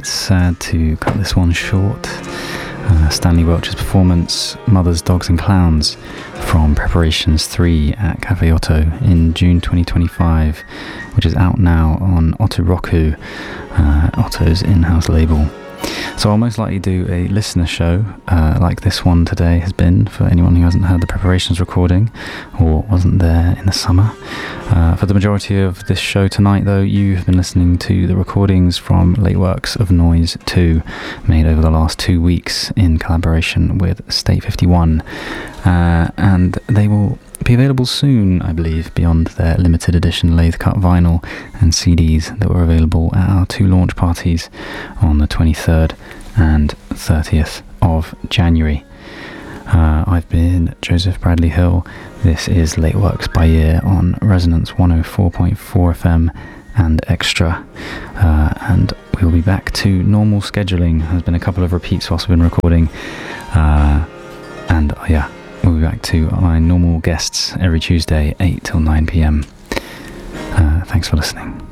bit sad to cut this one short. Stanley Welch's performance, Mothers, Dogs and Clowns, from Preparations 3 at Cafe Otto in June 2025, which is out now on Otoroku, Otto's in-house label. So I'll most likely do a listener show like this one today has been, for anyone who hasn't heard the Preparations recording or wasn't there in the summer. For the majority of this show tonight, though, you have been listening to the recordings from Late Works of Noise 2, made over the last 2 weeks in collaboration with State 51. And they will be available soon, I believe, beyond their limited edition lathe cut vinyl and CDs that were available at our 2 launch parties on the 23rd and 30th of January. I've been Joseph Bradley Hill. This is Late Works by Ear on Resonance 104.4 FM and Extra. And we'll be back to normal scheduling. There's been a couple of repeats whilst we've been recording. We'll be back to my normal guests every Tuesday, 8 till 9 p.m. Thanks for listening.